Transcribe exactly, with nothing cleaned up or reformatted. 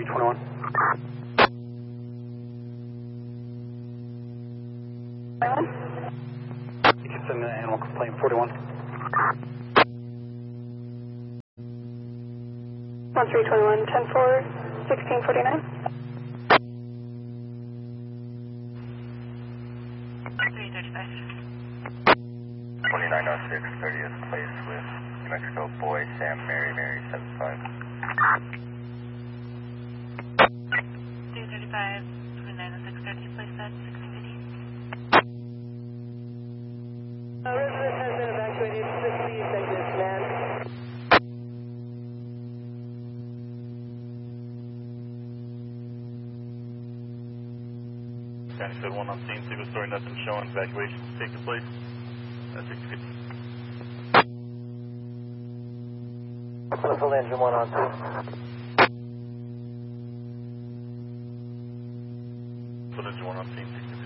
three twenty-one. You can send an animal complaint forty-one. one three twenty-one, ten four, sixteen forty-nine. three thirty-five. twenty-nine oh six, thirtieth place with New Mexico Boy, Sam, Mary, Mary, seven five. three thirty-five, twenty-nine oh six, thirtieth place at sixteen fifty. Uh, resident has been evacuated, sixty seconds, man. County said one on scene, single story, nothing showing, evacuation taking place. That's six fifty. Full engine one on two. Full engine one on scene, six fifty.